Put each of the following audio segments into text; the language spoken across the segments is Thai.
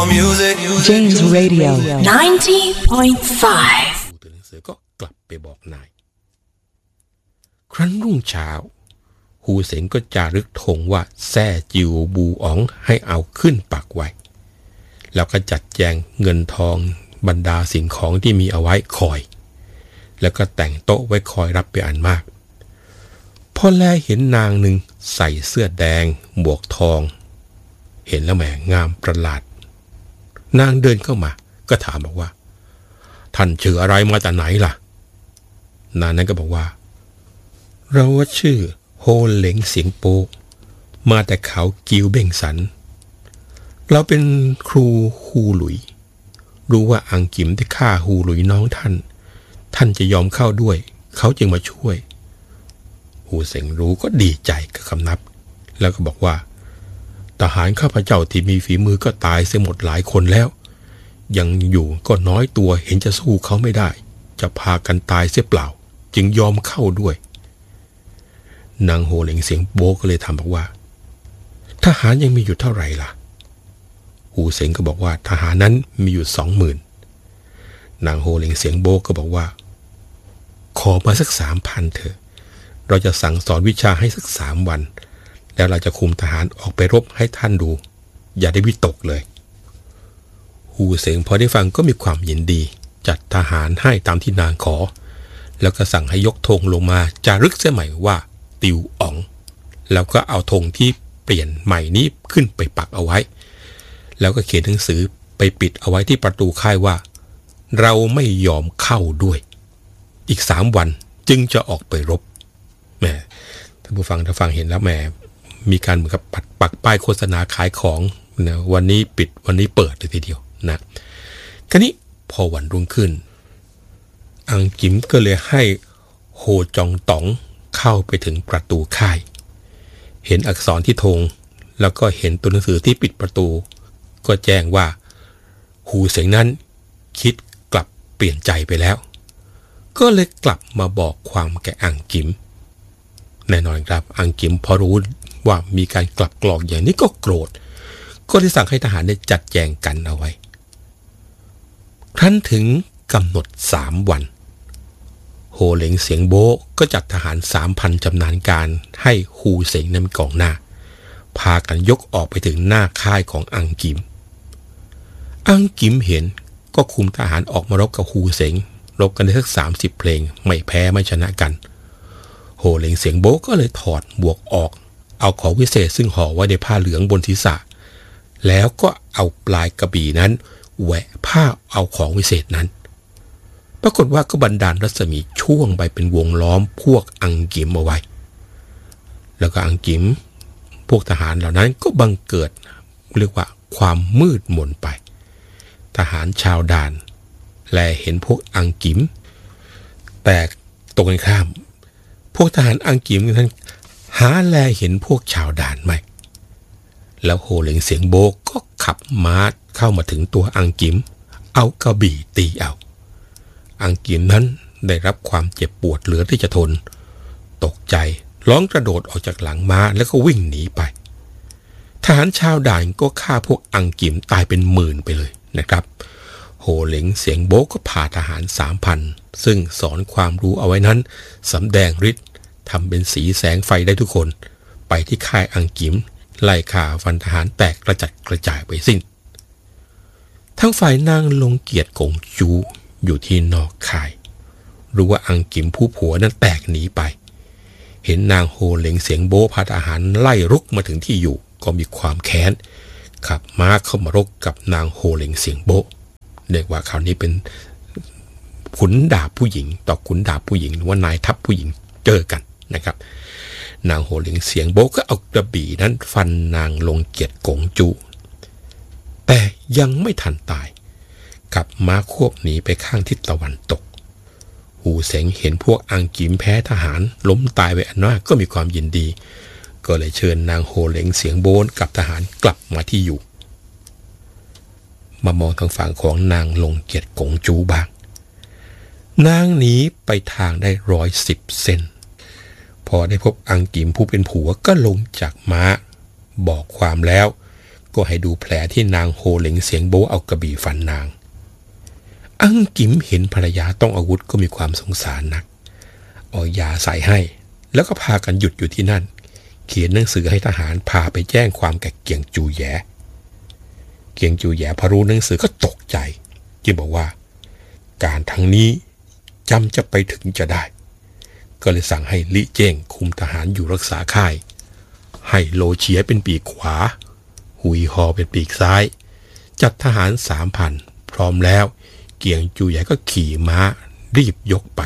James Radio 90.5 ตัวหนังสือก็กลับไปบอกนายครั้นรุ่งเช้าฮูเสงก็จารึกธงว่าแซ่จิวบูอ๋องให้เอาขึ้นปักไว้แล้วก็จัดแจงเงินทองบรรดาสิ่งของที่มีเอาไว้คอยแล้วก็แต่งโต๊ะไว้คอยรับไปอันมากพอแลเห็นนางหนึ่งใส่เสื้อแดงหมวกทองเห็นแล้วแหมงามประหลาดนางเดินเข้ามาก็ถามบอกว่าท่านชื่ออะไรมาจากไหนล่ะนางนั้นก็บอกว่าเราว่าชื่อโฮเหลงเสียงโปมาแต่เขากิวเบ่งสันเราเป็นครูฮูหลุยรู้ว่าอังกิมได้ฆ่าฮูหลุยน้องท่านจะยอมเข้าด้วยเขาจึงมาช่วยฮูเสงรู้ก็ดีใจกับคำนับแล้วก็บอกว่าทหารข้าพเจ้าที่มีฝีมือก็ตายเสียหมดหลายคนแล้วยังอยู่ก็น้อยตัวเห็นจะสู้เขาไม่ได้จะพากันตายเสียเปล่าจึงยอมเข้าด้วยนางโฮเหลงเสียงโบก็เลยถามบอกว่าทหารยังมีอยู่เท่าไหร่ล่ะฮูเสงก็บอกว่าทหารนั้นมีอยู่ 20,000 นางโฮเหลงเสียงโบก็บอกว่าขอมาสัก 3,000 เถอะเราจะสั่งสอนวิชาให้สัก3 วันแล้วเราจะคุมทหารออกไปรบให้ท่านดูอย่าได้วิตกเลยฮูเสงพอได้ฟังก็มีความยินดีจัดทหารให้ตามที่นางขอแล้วก็สั่งให้ยกธงลงมาจารึกเสียใหม่ว่าติวอ๋องแล้วก็เอาธงที่เปลี่ยนใหม่นี้ขึ้นไปปักเอาไว้แล้วก็เขียนหนังสือไปปิดเอาไว้ที่ประตูค่ายว่าเราไม่ยอมเข้าด้วยอีก3 วันจึงจะออกไปรบแหมท่านผู้ฟังถ้าฟังเห็นแล้วแหมมีการเหมือนกับปักป้ายโฆษณาขายของนะวันนี้ปิดวันนี้เปิดเลยทีเดียวนะคราวนี้พอวันรุ่งขึ้นอังกิมก็เลยให้โฮจองต๋องเข้าไปถึงประตูค่ายเห็นอักษรที่ธงแล้วก็เห็นตัวหนังสือที่ปิดประตูก็แจ้งว่าฮูเสงนั้นคิดกลับเปลี่ยนใจไปแล้วก็เลยกลับมาบอกความแก่อังกิมแน่นอนครับอังกิมพอรู้ว่ามีการกลับกรอกอย่างนี้ก็โกรธก็ได้สั่งให้ทหารได้จัดแจงกันเอาไว้ครั้นถึงกำหนด3 วันโฮเหลงเสียงโบก็จัดทหาร 3,000 ชำนาญการให้ฮูเสงนำกองหน้าพากันยกออกไปถึงหน้าค่ายของอังกิมเห็นก็คุมทหารออกมารบกับฮูเสงรบกันได้สัก30 เพลงไม่แพ้ไม่ชนะกันโฮเหลงเสียงโบก็เลยถอดบวกออกเอาของวิเศษซึ่งห่อไว้ในผ้าเหลืองบนศีรษะแล้วก็เอาปลายกระบี่นั้นแหวะผ้าเอาของวิเศษนั้นปรากฏว่าก็บันดาลรัศมีช่วงไปเป็นวงล้อมพวกอังกิมเอาไว้แล้วก็อังกิมพวกทหารเหล่านั้นก็บังเกิดเรียกว่าความมืดมนไปทหารชาวด่านแลเห็นพวกอังกิมแต่ตรงกันข้ามพวกทหารอังกิมนั้นหาแลเห็นพวกชาวด่านไม่แล้วโฮเหลงเสียงโบก็ขับม้าเข้ามาถึงตัวอังกิมเอากระบี่ตีเอาอังกิมนั้นได้รับความเจ็บปวดเหลือที่จะทนตกใจร้องกระโดดออกจากหลังม้าแล้วก็วิ่งหนีไปทหารชาวด่านก็ฆ่าพวกอังกิมตายเป็นหมื่นไปเลยนะครับโฮเหลงเสียงโบก็พาทหาร 3,000 ซึ่งสอนความรู้เอาไว้นั้นสำแดงฤทธิ์ทำเป็นสีแสงไฟได้ทุกคนไปที่ค่ายอังกิมไล่ฆ่าฟันทหารแตกกระจัดกระจายไปสิ้นทั้งฝ่ายนางลงเกียรติกงจูอยู่ที่นอกค่ายรู้ว่าอังกิมผู้ผัวนั้นแตกหนีไปเห็นนางโฮเหลงเสียงโบพาทหารไล่รุกมาถึงที่อยู่ก็มีความแค้นขับม้าเข้ามารบกับนางโฮเหลงเสียงโบเรียกว่าคราวนี้เป็นขุนดาบผู้หญิงต่อขุนดาบผู้หญิงหรือว่านายทัพผู้หญิงเจอกันนะครับนางโฮเหลงเสียงโบก็เอากระบี่นั้นฟันนางลงเกียรติกงจูแต่ยังไม่ทันตายขับม้าควบหนีไปข้างทิศตะวันตกฮูเสงเห็นพวกอังกิมแพ้ทหารล้มตายไปอันมากก็มีความยินดีก็เลยเชิญนางโฮเหลงเสียงโบนกับทหารกลับมาที่อยู่มามองทางฝั่งของนางลงเกียรติกงจูบ้างนางหนีไปทางได้110 เซนพอได้พบอังกิมผู้เป็นผัวก็ลงจากม้าบอกความแล้วก็ให้ดูแผลที่นางโฮเหลงเสียงโบเอากระบี่ฟันนางอังกิมเห็นภรรยาต้องอาวุธก็มีความสงสารนักเอายาใส่ให้แล้วก็พากันหยุดอยู่ที่นั่นเขียนหนังสือให้ทหารพาไปแจ้งความแก่เกียงจูแย่เกียงจูแย่พอรู้หนังสือก็ตกใจจึงบอกว่าการทางนี้จำจะไปถึงจะได้ก็เลยสั่งให้ลิเจ้งคุมทหารอยู่รักษาค่ายให้โลเฉียเป็นปีกขวาหุยฮอเป็นปีกซ้ายจัดทหาร 3,000 พร้อมแล้วเกียงจูใหญ่ก็ขี่ม้ารีบยกไป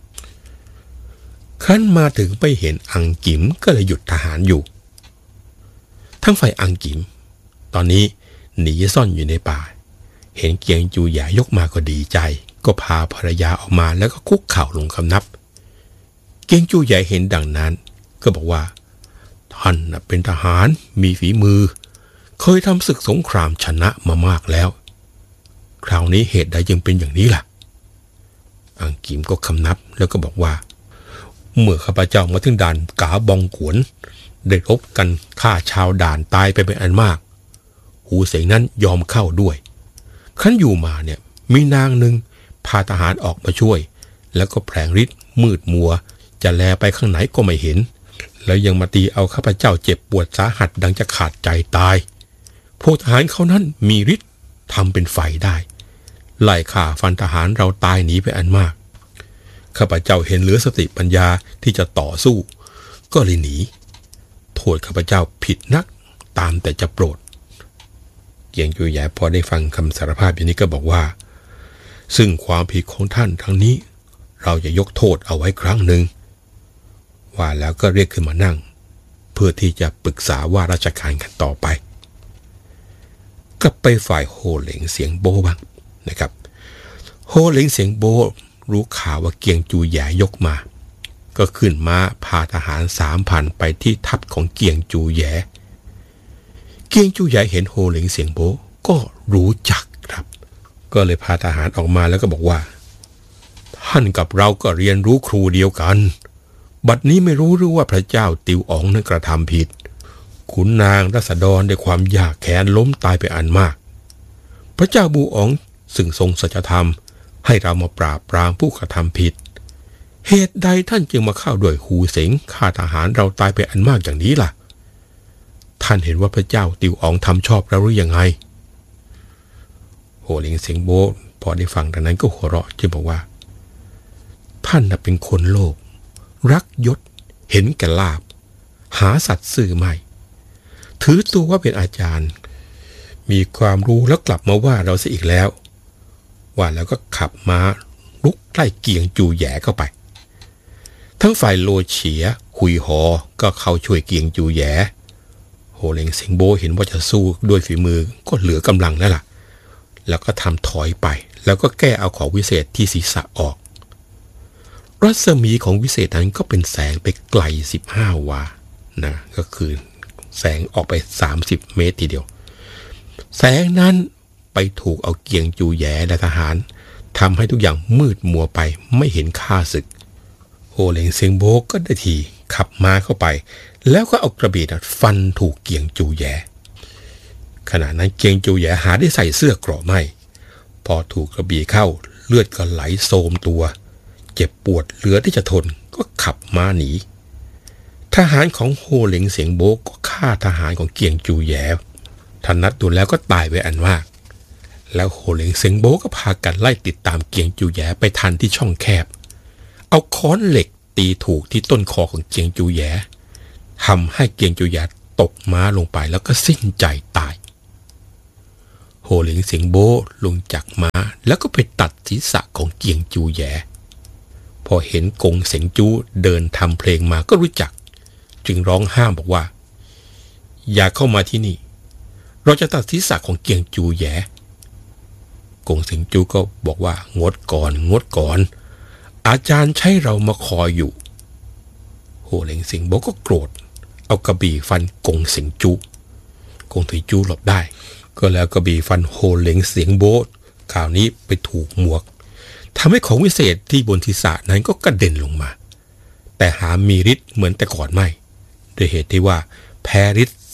ขั้นมาถึงไปเห็นอังกิมก็เลยหยุดทหารอยู่ทั้งฝ่ายอังกิมตอนนี้หนีซ่อนอยู่ในป่าเห็นเกียงจูใหญ่ยกมาก็ดีใจก็พาภรรยาออกมาแล้วก็คุกเข่าลงคำนับเกียงจูใหญ่เห็นดังนั้นก็บอกว่าท่านเป็นทหารมีฝีมือเคยทำศึกสงครามชนะมามากแล้วคราวนี้เหตุใดยังเป็นอย่างนี้ล่ะอังกิมก็คำนับแล้วก็บอกว่าเมื่อข้าพเจ้ามาถึงด่านกาบองกวนได้รบกันฆ่าชาวด่านตายไปเป็นอันมากหูเสงนั้นยอมเข้าด้วยขั้นอยู่มาเนี่ยมีนางหนึ่งพาทหารออกมาช่วยแล้วก็แผลงฤทธิ์มืดมัวจะแลไปข้างไหนก็ไม่เห็นแล้วยังมาตีเอาข้าพเจ้าเจ็บปวดสาหัสดังจะขาดใจตายพวกทหารเขานั้นมีฤทธิ์ทำเป็นไฟได้ไล่ฆ่าฟันทหารเราตายหนีไปอันมากข้าพเจ้าเห็นเหลือสติปัญญาที่จะต่อสู้ก็เลยหนีโทษข้าพเจ้าผิดนักตามแต่จะโปรดเกียงจูใหญ่พอได้ฟังคำสารภาพอย่างนี้ก็บอกว่าซึ่งความผิดของท่านทั้งนี้เราจะยกโทษเอาไว้ครั้งหนึ่งว่าแล้วก็เรียกขึ้นมานั่งเพื่อที่จะปรึกษาว่าราชการกันต่อไปก็ไปฝ่ายโฮเหลงเสียงโบบ้างนะครับโฮเหลงเสียงโบรู้ข่าวว่าเกียงจูใหญ่ยกมาก็ขึ้นมาพาทหาร 3,000 ไปที่ทัพของเกียงจูใหญ่เกียงจูใหญ่เห็นโฮเหลงเสียงโบก็รู้จักครับก็เลยพาทหารออกมาแล้วก็บอกว่าท่านกับเราก็เรียนรู้ครูเดียวกันบัดนี้ไม่รู้หรือว่าพระเจ้าติวอ๋องนั้นกระทำผิดขุนนางราษฎรด้วยความยากแค้นล้มตายไปอันมากพระเจ้าบูอ๋องซึ่งทรงสัจธรรมให้เรามาปราบปรามผู้กระทำผิดเหตุใดท่านจึงมาเข้าด้วยหูเสงฆ่าทหารเราตายไปอันมากอย่างนี้ล่ะท่านเห็นว่าพระเจ้าติวอ๋องทำชอบเราหรือยังไงโฮเหลงเสียงโบพอได้ฟังดังนั้นก็หัวเราะจึงบอกว่าท่านเป็นคนโลภรักยศเห็นแก่ลาภหาสัตว์ซื่อไม่ถือตัวว่าเป็นอาจารย์มีความรู้แล้วกลับมาว่าเราเสียอีกแล้วว่าแล้วก็ขับม้าลุกไล่เกียงจูแย่เข้าไปทั้งฝ่ายโลเฉียหุยหอก็เข้าช่วยเกียงจูแย่โฮเหลงเสียงโบเห็นว่าจะสู้ด้วยฝีมือก็เหลือกำลังแล้วล่ะแล้วก็ทำถอยไปแล้วก็แก้เอาของวิเศษที่ศีรษะออกรัศมีของวิเศษนั้นก็เป็นแสงไปไกล15 วานะก็คือแสงออกไป30 เมตรทีเดียวแสงนั้นไปถูกเอาเกียงจูแย่และทหารทำให้ทุกอย่างมืดมัวไปไม่เห็นข้าศึกโฮเหลงเซิงโบก็ได้ทีขับม้าเข้าไปแล้วก็เอากระบี่ฟันถูกเกียงจูแย่ขณะนั้นเกียงจูแย่หาได้ใส่เสื้อเกราะไม่พอถูกกระบี่เข้าเลือดก็ไหลโสมตัวเจ็บปวดเหลือที่จะทนก็ขับม้าหนีทหารของโฮเหลงเสียงโบก็ฆ่าทหารของเกียงจูแย่ท่านนัดดูแล้วก็ตายไปอันมากแล้วโฮเหลงเซิงโบก็พากันไล่ติดตามเกียงจูแย่ไปทันที่ช่องแคบเอาค้อนเหล็กตีถูกที่ต้นคอของเกียงจูแย่ทำให้เกียงจูแย่ตกม้าลงไปแล้วก็สิ้นใจตายโฮเหลงเซิงโบลงจากม้าแล้วก็ไปตัดศีรษะของเกียงจูแย่พอเห็นกงเสงจูเดินทำเพลงมาก็รู้จักจึงร้องห้ามบอกว่าอย่าเข้ามาที่นี่เราจะตัดศีรษะของเกียงจูแย่กงเสงจูก็บอกว่างดก่อนอาจารย์ใช้เรามาคอยอยู่โฮเหลงเซิงโบก็โกรธเอากระบี่ฟันกงเสงจูกงเสงจูหลบได้ก็แล้วกระบี่ฟันโฮเหลงเสียงโบคราวนี้ไปถูกหมวกทำให้ของวิเศษที่บนศีรษะนั้นก็กระเด็นลงมาแต่หามีฤทธิ์เหมือนแต่ก่อนไม่ด้วยเหตุที่ว่าแพ้ฤทธิ์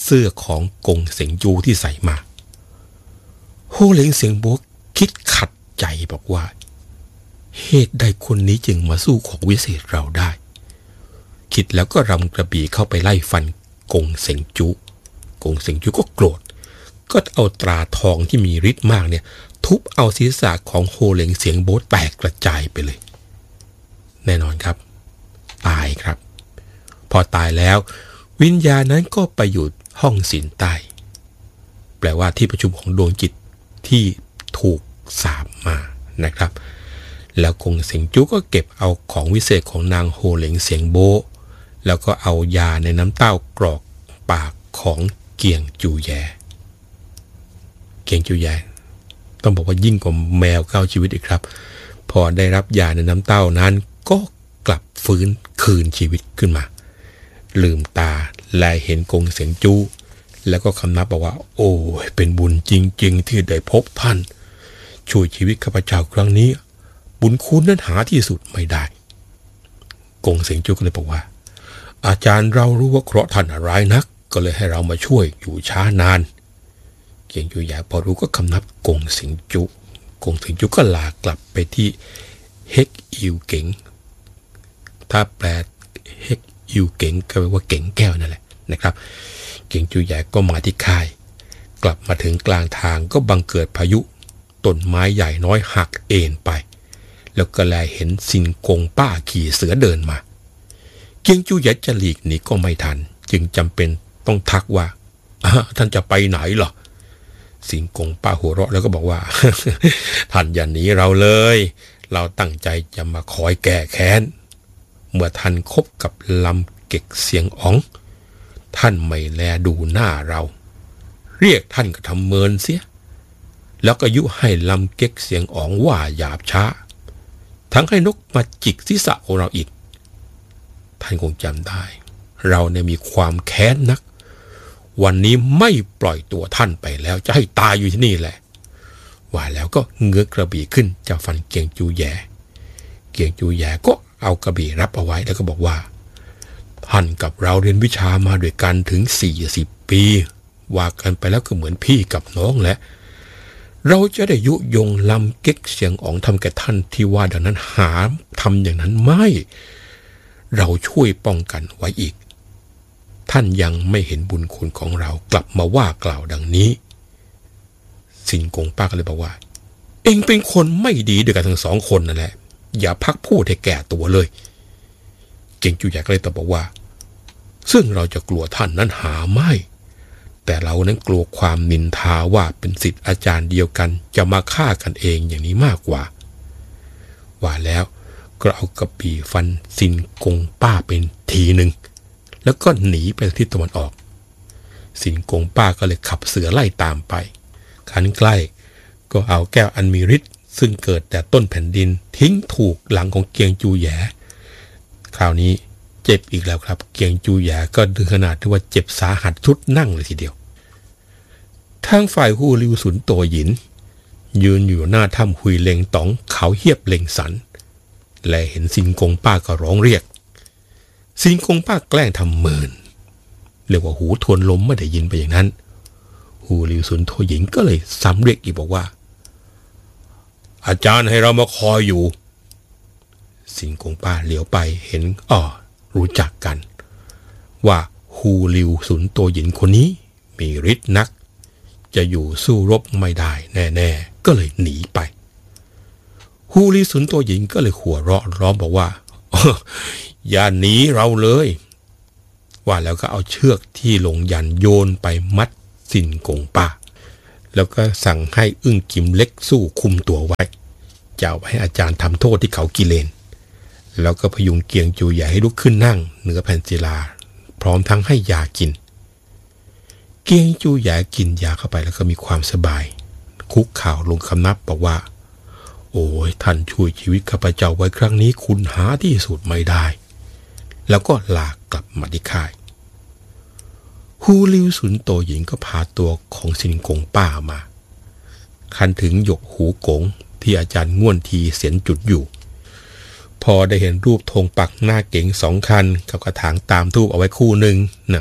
เสื้อของกงเส็งจูที่ใส่มาโฮเหลงเสียงโบคิดขัดใจบอกว่าเหตุใดคนนี้จึงมาสู้ของวิเศษเราได้คิดแล้วก็รำกระบี่เข้าไปไล่ฟันกงเส็งจูกงเส็งจูก็โกรธก็เอาตราทองที่มีฤทธิ์มากเนี่ยทุบเอาศีรษะของโฮเหลงเสียงโบแตกกระจายไปเลยแน่นอนครับตายครับพอตายแล้ววิญญาณนั้นก็ไปอยู่ห้องศีลใต้แปลว่าที่ประชุมของดวงจิตที่ถูกสาปมานะครับแล้วกงเส็งจูก็เก็บเอาของวิเศษของนางโฮเหลงเสียงโบแล้วก็เอายาในน้ำเต้ากรอกปากของเกียงจูแยเกียงจูแยต้องบอกว่ายิ่งกว่าแมวเข้าชีวิตอีกครับพอได้รับยาในน้ำเต้านั้นก็กลับฟื้นคืนชีวิตขึ้นมาลืมตาแลเห็นกงเส็งจูแล้วก็คำนับบอกว่าโอ้ยเป็นบุญจริงๆที่ได้พบท่านช่วยชีวิตข้าพเจ้าครั้งนี้บุญคุณนั้นหาที่สุดไม่ได้กงเส็งจูก็เลยบอกว่าอาจารย์เรารู้ว่าเคราะห์ท่านร้ายนักก็เลยให้เรามาช่วยอยู่ช้านานเกียงจูใหญ่พอรู้ก็คำนับกงเส็งจูกงเส็งจูก็ลากลับไปที่เฮกอิวเก๋งถ้าแปลเฮกอิวเก๋งก็แปลว่าเก๋งแก้วนั่นแหละนะครับเกียงจูใหญ่ก็มาที่ค่ายกลับมาถึงกลางทางก็บังเกิดพายุต้นไม้ใหญ่น้อยหักเอ็นไปแล้วก็แลเห็นซินกงป้าขี่เสือเดินมาเกียงจูใหญ่จะหลีกหนีก็ไม่ทันจึงจำเป็นต้องทักว่าท่านจะไปไหนเหรอซินกงป้าหัวเราะแล้วก็บอกว่า ท่านอย่าหนีเราเลยเราตั้งใจจะมาคอยแก้แค้นเมื่อท่านคบกับลำเก็กเสียงอ๋องท่านไม่แลดูหน้าเราเรียกท่านก็ทำเมินเสียแล้วก็ยุให้ลำเก็กเสียงอ๋องว่าหยาบช้าทั้งให้นกมาจิกศีรษะของเราอีกท่านคงจำได้เราเนี่ยมีความแค้นนักวันนี้ไม่ปล่อยตัวท่านไปแล้วจะให้ตายอยู่ที่นี่แหละว่าแล้วก็เงื้อกระบี่ขึ้นจะฟันเกียงจูแยเกียงจูแยก็เอากระบี่รับเอาไว้แล้วก็บอกว่าท่านกับเราเรียนวิชามาด้วยกันถึง40 ปีว่ากันไปแล้วก็เหมือนพี่กับน้องแหละเราจะได้ยุยงลำเก๊กเสียงอ๋องทำแก่ท่านที่ว่าดังนั้นหาทำอย่างนั้นไม่เราช่วยป้องกันไว้อีกท่านยังไม่เห็นบุญคุณของเรากลับมาว่ากล่าวดังนี้ซินกงป้าก็เลยบอกว่าเอ็งเป็นคนไม่ดีด้วยกันทั้งสองคนนั่นแหละอย่าพักพูดให้แก่ตัวเลยเกียงจูใหญ่ก็เลยตอบบอกว่าซึ่งเราจะกลัวท่านนั้นหาไม่แต่เรานั้นกลัวความนินทาว่าเป็นศิษย์อาจารย์เดียวกันจะมาฆ่ากันเองอย่างนี้มากกว่าว่าแล้วก็เอากระบี่ฟันซินกงป้าเป็นทีหนึ่งแล้วก็หนีไปทิศตะวันออกซินกงป้าก็เลยขับเสือไล่ตามไปขันใกล้ก็เอาแก้วอันมีฤทธิ์ซึ่งเกิดแต่ต้นแผ่นดินทิ้งถูกหลังของเกียงจูแหยคราวนี้เจ็บอีกแล้วครับเกียงจูแหยก็ถึงขนาดที่ว่าเจ็บสาหัสชุดนั่งเลยทีเดียวทางฝ่ายฮู่ลิวสุนโตหยินยืนอยู่หน้าถ้ำหุยเล็งต๋องเขาเฮียบเล็งสันและเห็นซินกงป้าก็ร้องเรียกซินกงป้าแกล้งทำเมินเรียกว่าหูทวนลมไม่ได้ยินไปอย่างนั้นฮู่ลิวสุนโตหยินก็เลยซ้ำเรียกอีกบอกว่าอาจารย์ให้เรามาคอยอยู่ซินกงป้าเหลียวไปเห็นรู้จักกันว่าฮู่ลิวสุนโตหยินคนนี้มีฤทธิ์นักจะอยู่สู้รบไม่ได้แน่ๆก็เลยหนีไปฮู่ลิวสุนโตหยินก็เลยหัวเราะร้องบอกว่าอย่าหนีเราเลยว่าแล้วก็เอาเชือกที่ลงยันโยนไปมัดซินกงป้าแล้วก็สั่งให้อึ้งกิมเล็กสู้คุมตัวไว้จะเอาให้อาจารย์ทำโทษที่เขากิเลนแล้วก็พยุงเกียงจูใหญ่ให้ลุกขึ้นนั่งเหนือแผ่นศิลาพร้อมทั้งให้ยากินเกียงจูใหญ่กินยาเข้าไปแล้วก็มีความสบายคุกเข่าลงคำนับบอกว่าโอ้ยท่านช่วยชีวิตข้าพเจ้าไว้ครั้งนี้คุณหาที่สุดไม่ได้แล้วก็ลากกลับมาที่ค่ายฮู่ลิวสุนโตหญิงก็พาตัวของซินกงป้ามาคันถึงหยกหูกงที่อาจารย์ง่วนทีเสียนจุดอยู่พอได้เห็นรูปธงปักหน้าเก๋ง2 คันกับกระถางตามทูบเอาไว้คู่หนึ่งนะ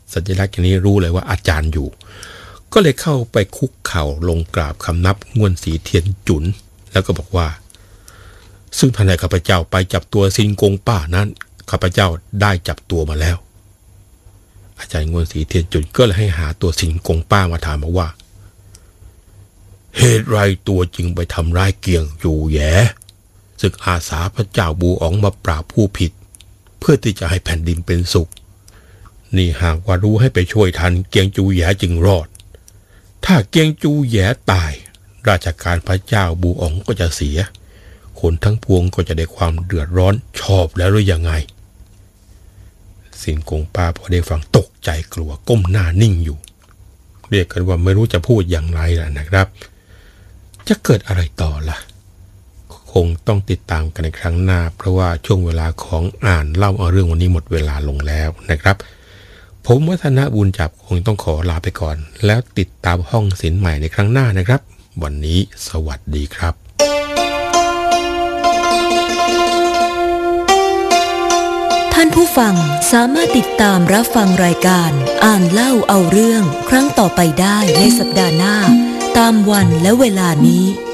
สัญลักษณ์อย่างนี้รู้เลยว่าอาจารย์อยู่ก็เลยเข้าไปคุกเข่าลงกราบคำนับง่วนสีเทียนจุนแล้วก็บอกว่าซึ่งท่านให้ข้าพเจ้าไปจับตัวซินกงป้านั้นข้าพเจ้าได้จับตัวมาแล้วอาจารย์ง่วนสีเทียนจุนก็เลยให้หาตัวซินกงป้ามาถามว่าเหตุไรตัวจึงไปทำร้ายเกียงจูแย่ซึ่งอาสาพระเจ้าบูอ๋องมาปราบผู้ผิดเพื่อที่จะให้แผ่นดินเป็นสุขนี่หากว่ารู้ให้ไปช่วยทันเกียงจูแย่จึงรอดถ้าเกียงจูแย่ตายราชการพระเจ้าบูอ๋องก็จะเสียคนทั้งปวงก็จะได้ความเดือดร้อนชอบแล้วหรือยังไงสินกงป้าพอได้ฟังตกใจกลัวก้มหน้านิ่งอยู่เรียกกันว่าไม่รู้จะพูดอย่างไรล่ะนะครับจะเกิดอะไรต่อล่ะคงต้องติดตามกันในครั้งหน้าเพราะว่าช่วงเวลาของอ่านเล่าเอาเรื่องวันนี้หมดเวลาลงแล้วนะครับผมวัฒนบุญจับคงต้องขอลาไปก่อนแล้วติดตามห้องศิลป์ใหม่ในครั้งหน้านะครับวันนี้สวัสดีครับท่านผู้ฟังสามารถติดตามรับฟังรายการอ่านเล่าเอาเรื่องครั้งต่อไปได้ในสัปดาห์หน้าตามวันและเวลานี้